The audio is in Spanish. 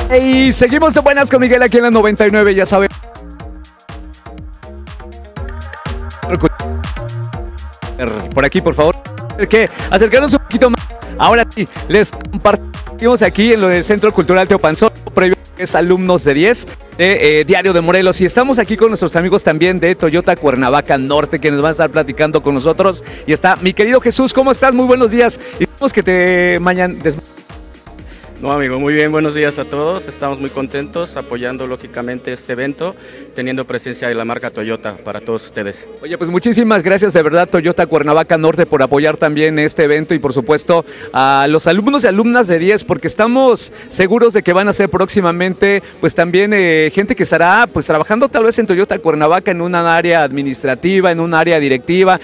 Y seguimos de buenas con Miguel aquí en la 99, ya saben. Por aquí, por favor, que acercarnos un poquito más. Ahora sí, les compartimos aquí en lo del Centro Cultural Teopanzón, previo es alumnos de 10 de Diario de Morelos, y estamos aquí con nuestros amigos también de Toyota Cuernavaca Norte, que nos van a estar platicando con nosotros. Y está mi querido Jesús, ¿cómo estás? Muy buenos días. Y vemos que te mañana. No, amigo, muy bien, buenos días a todos. Estamos muy contentos apoyando lógicamente este evento, teniendo presencia de la marca Toyota para todos ustedes. Oye, pues muchísimas gracias de verdad, Toyota Cuernavaca Norte, por apoyar también este evento, y por supuesto a los alumnos y alumnas de 10, porque estamos seguros de que van a ser próximamente pues también gente que estará pues trabajando tal vez en Toyota Cuernavaca en una área administrativa, en un área directiva,